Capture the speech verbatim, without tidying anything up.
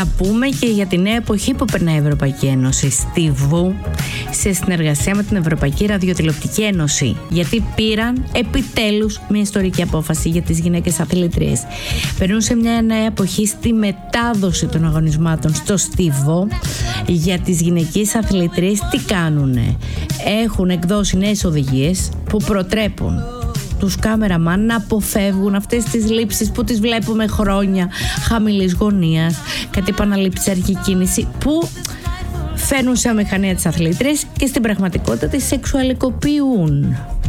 Να πούμε και για τη νέα εποχή που περνάει η Ευρωπαϊκή Ένωση. Στη ΒΟΥ, σε συνεργασία με την Ευρωπαϊκή Ραδιοτηλεοπτική Ένωση. Γιατί πήραν επιτέλους μια ιστορική απόφαση για τις γυναίκες αθλήτριες. Περνούν σε μια νέα εποχή στη μετάδοση των αγωνισμάτων στο στίβο. Για τις γυναικείες αθλήτριες τι κάνουνε? Έχουν εκδώσει νέες οδηγίες που προτρέπουν τους κάμεραμαν να αποφεύγουν αυτές τις λήψεις που τις βλέπουμε χρόνια χαμηλής γωνίας, κάτι επαναληψιαρχική κίνηση που φέρνουν σε αμηχανία τις αθλήτριες και στην πραγματικότητα τις σεξουαλικοποιούν.